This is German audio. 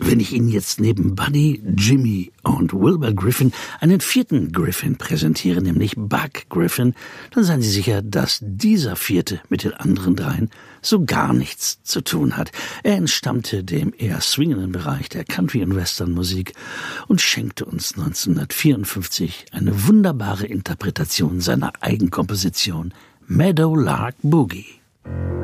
wenn ich Ihnen jetzt neben Buddy, Jimmy und Wilbur Griffin einen vierten Griffin präsentiere, nämlich Buck Griffin, dann seien Sie sicher, dass dieser vierte mit den anderen dreien so gar nichts zu tun hat. Er entstammte dem eher swingenden Bereich der Country- und Western-Musik und schenkte uns 1954 eine wunderbare Interpretation seiner Eigenkomposition Meadowlark Boogie.